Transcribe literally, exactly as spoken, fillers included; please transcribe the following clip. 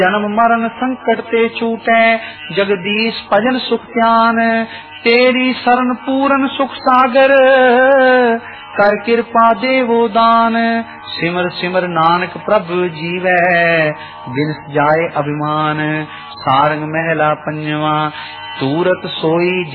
जन्म मरण संकट ते छूटै, जगदीश भजन सुख ध्यान, तेरी शरण पूरन सुख सागर, कर कृपा देवो दान। सिमर सिमर नानक प्रभु जीवै, बिन जाए अभिमान। सारंग महला पंजवा, तूरत सोई